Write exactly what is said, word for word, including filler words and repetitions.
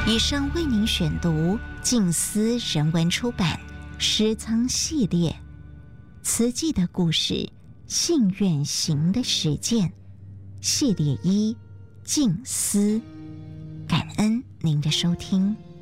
以上为您选读静思人文出版诗仓系列慈济的故事信愿行的实践系列一静思，感恩您的收听。